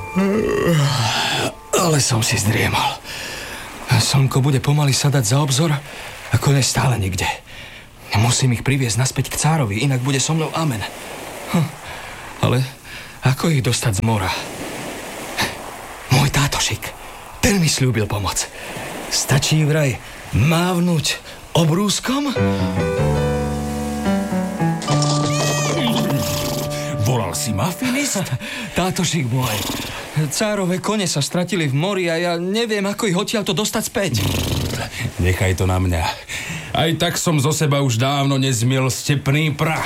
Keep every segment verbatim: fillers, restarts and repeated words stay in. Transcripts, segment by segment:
Ale som si zdriemal. Slnko bude pomaly sadať za obzor a kone stále nikde. Musím ich priviesť naspäť k cárovi, inak bude so mnou amen. Hm. Ale ako ich dostať z mora? Môj tátošik, ten mi sľúbil pomoc. Stačí vraj mávnuť obrúskom? Volal si ma, Finist? Tátošik môj, cárove kone sa stratili v mori a ja neviem, ako ich odtiaľto dostať späť. Nechaj to na mňa. Aj tak som zo seba už dávno nezmiel stepný prach.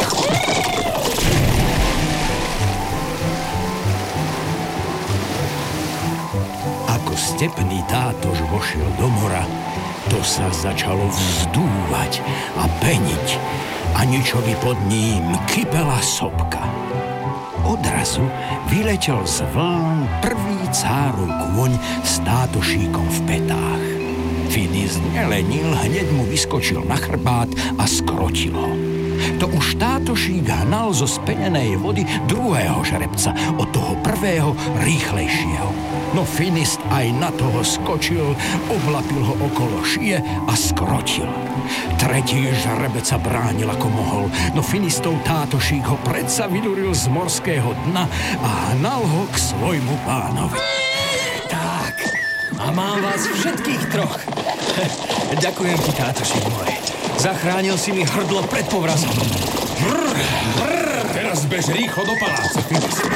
Ako stepný tátoš vošiel do mora, to sa začalo vzdúvať a peniť a ničovi pod ním kypela sopka. Odrazu vyletel z vln prvý cárov kôň s tátošíkom v petách. Finist nelenil, hneď mu vyskočil na chrbát a skrotil ho. To už tátošík hnal zo spenenej vody druhého žrebca, od toho prvého rýchlejšieho. No Finist aj na toho skočil, oblapil ho okolo šie a skrotil. Tretí žrebec sa bránil ako mohol, no Finistov tátošík ho predsa vyduril z morského dna a hnal ho k svojmu pánovi. Tak, a mám vás všetkých troch. Ďakujem ti, tátošík môj. Zachránil si mi hrdlo pred povrazom. Brr, brr, teraz bež rýchlo do paláca, Finist.